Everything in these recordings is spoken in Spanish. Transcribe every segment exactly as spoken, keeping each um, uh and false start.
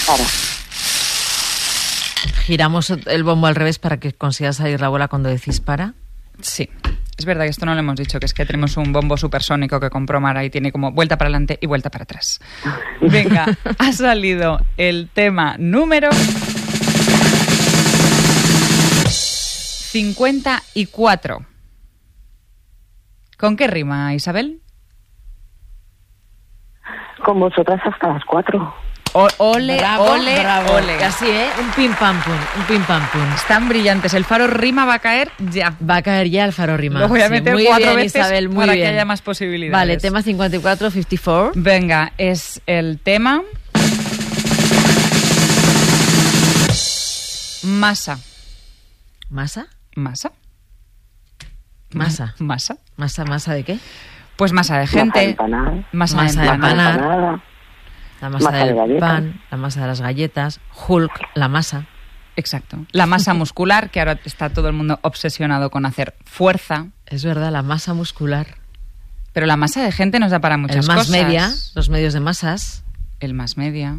Para. Giramos el bombo al revés para que consiga salir la bola cuando decís para. Sí. Es verdad que esto no lo hemos dicho, que es que tenemos un bombo supersónico que compró Mara y tiene como vuelta para adelante y vuelta para atrás. Venga, ha salido el tema número cincuenta y cuatro. ¿Con qué rima, Isabel? Con vosotras hasta las cuatro. O, ole, bravo, ole, bravo. ole. Así, ¿eh? Un pim pam pum, un pim pam pum. Están brillantes. El faro rima va a caer ya. Va a caer ya el faro rima. Lo voy a Sí, meter muy cuatro bien, veces Isabel, muy para bien. que haya más posibilidades. Vale, tema cincuenta y cuatro, cincuenta y cuatro. Venga, es el tema... Masa. ¿Masa? ¿Masa? Masa. ¿Masa? ¿Masa, masa de qué? Pues masa de Masa de gente. empanada. Masa, Masa de de empanada. empanada. Empanada. La masa, Masa de del galletas. pan, la masa de las galletas, Hulk, la masa. Exacto. La masa muscular, que ahora está todo el mundo obsesionado con hacer fuerza. Es verdad, la masa muscular. Pero la masa de gente nos da para muchas el más cosas. media, los medios de masas. El más media.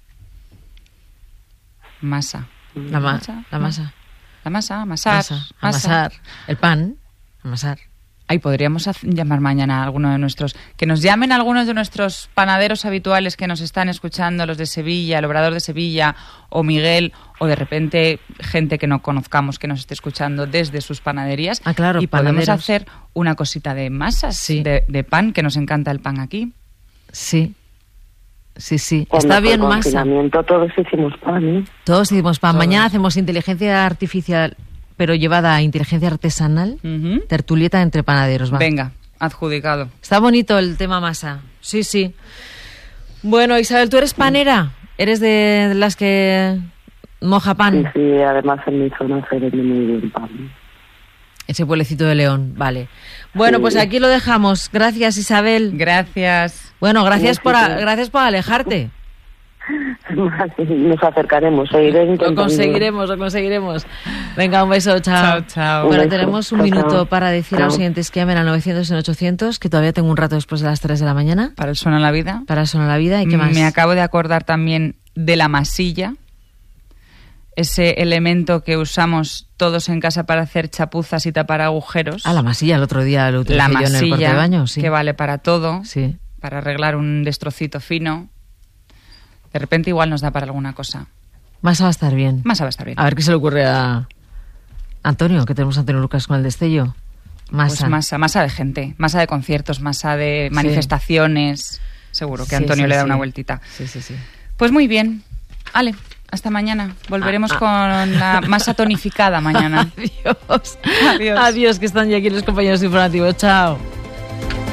Masa. La, ma- Masa, la masa. La masa, amasar. Masa, masa. amasar. El pan, amasar. Ay, podríamos haz- llamar mañana a alguno de nuestros... Que nos llamen algunos de nuestros panaderos habituales que nos están escuchando, los de Sevilla, el Obrador de Sevilla, o Miguel, o de repente gente que no conozcamos que nos esté escuchando desde sus panaderías. Ah, claro, y podemos panaderos. hacer una cosita de masas, Sí. de, de pan, que nos encanta el pan aquí. Sí. Sí, sí. Cuando Está fue bien el masa. confinamiento todos hicimos pan, ¿eh? Todos hicimos pan. Todos. Mañana hacemos inteligencia artificial, pero llevada a inteligencia artesanal. Ujú. Tertulieta entre panaderos. Va. Venga, adjudicado. Está bonito el tema masa. Sí, sí. Bueno, Isabel, ¿tú eres panera? ¿Eres de las que moja Sí, pan? sí, además en mi zona se vende muy bien pan. Ese pueblecito de León, vale. Bueno, Sí. pues aquí lo dejamos. Gracias, Isabel. Gracias. Bueno, gracias Sí, por, sí, a- sí. gracias por alejarte. Nos acercaremos, seguiré Lo intentando. conseguiremos, lo conseguiremos. Venga, un beso, chao. Chao, chao. Un Bueno, beso. tenemos un Chao, minuto chao. para decir a los Chao. oyentes que llamen al novecientos en ochocientos, que todavía tengo un rato después de las tres de la mañana, Para el suena la vida. para Sonar la Vida. ¿Y qué más? Me acabo de acordar también de la masilla, ese elemento que usamos todos en casa para hacer chapuzas y tapar agujeros. Ah, la masilla, el otro día lo utilicé La yo en el cuarto masilla, de baño, sí. que vale para todo, Sí. para arreglar un destrocito fino. De repente igual nos da para alguna cosa. Masa va a estar bien. Masa va a estar bien. A ver qué se le ocurre a Antonio, que tenemos a Antonio Lucas con el destello. Masa. Pues masa, masa de gente, masa de conciertos, masa de manifestaciones. Seguro que Sí, Antonio sí, le da sí. una vueltita. Sí, sí, sí. Pues muy bien. Ale, hasta mañana. Volveremos Ah, ah. con la masa tonificada mañana. Adiós. Adiós. Adiós, que están ya aquí los compañeros informativos. Chao.